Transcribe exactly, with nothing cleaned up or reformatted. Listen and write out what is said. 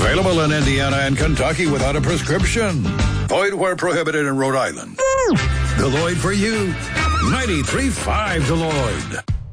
Available in Indiana and Kentucky without a prescription. Void where prohibited in Rhode Island. Deloitte for you. ninety-three point five Deloitte.